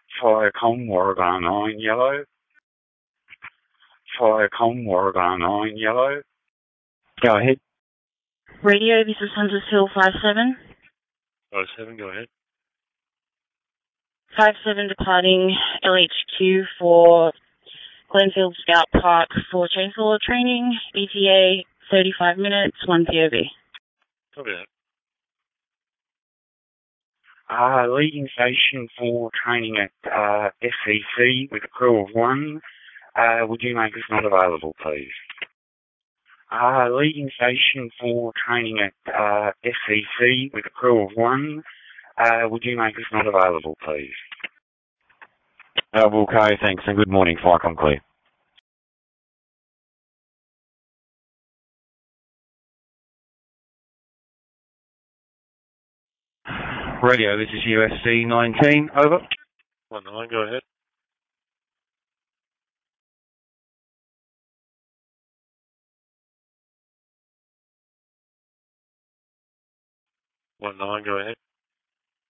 Viacom Warrior 9 Yellow. Viacom Warrior 9 Yellow. Go ahead. Radio, this is Hunters Hill 57. 57, go ahead. 57 departing LHQ for Glenfield Scout Park for chainsaw training. ETA 35 minutes, 1 POV. Copy that. Leading station for training at SCC with a crew of 1. Would you make us not available, please? Leading station for training at SCC with a crew of 1. Would you make us not available, please? Okay, thanks, and good morning, Viacom Clear. Radio, this is USC 19, over. 19, go ahead. Go ahead.